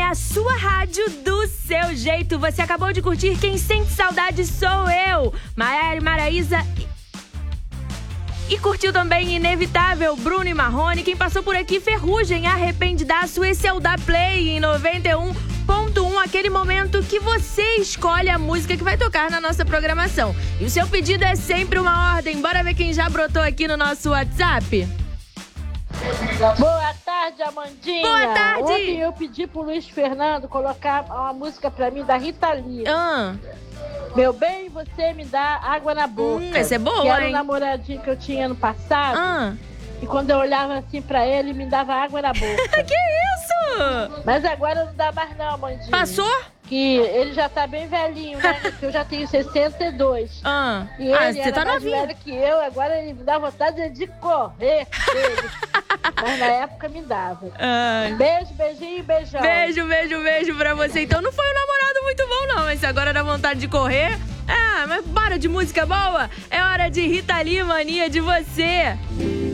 a sua rádio do seu jeito. Você acabou de curtir Quem Sente Saudade Sou Eu, Maiara e Maraísa. E curtiu também Inevitável, Bruno e Marrone. Quem passou por aqui, Ferrugem, Arrependidaço. Esse é o Da Play em 91.1, aquele momento que você escolhe a música que vai tocar na nossa programação. E o seu pedido é sempre uma ordem. Bora ver quem já brotou aqui no nosso WhatsApp? Boa tarde, Amandinha. Boa tarde. Ontem eu pedi pro Luiz Fernando colocar uma música pra mim da Rita Lee. Meu bem, você me dá água na boca. Essa é boa, que era hein? um namoradinho que eu tinha no passado. E quando eu olhava assim pra ele, me dava água na boca. Que isso? Mas agora não dá mais não, Amandinha. Passou? Que ele já tá bem velhinho, né? Porque eu já tenho 62. E ele você era tá mais novinho. velho que eu, agora ele me dá vontade de correr dele. Mas na época me dava. Beijo, beijinho, beijão. Beijo, beijo, beijo pra você. Então não foi um namorado muito bom, não. Mas se agora dá vontade de correr... mas bora de música boa? É hora de Rita Lee, Mania de Você.